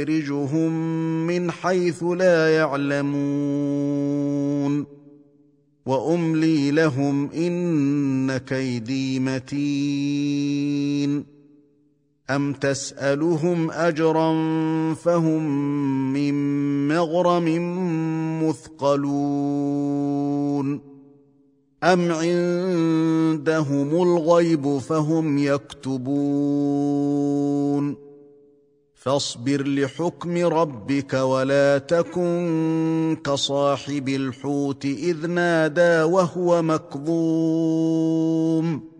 ونستدرجهم من حيث لا يعلمون وأملي لهم إن كيدي متين أم تسألهم أجرا فهم من مغرم مثقلون أم عندهم الغيب فهم يكتبون فاصبر لحكم ربك ولا تكن كصاحب الحوت إذ نادى وهو مكظوم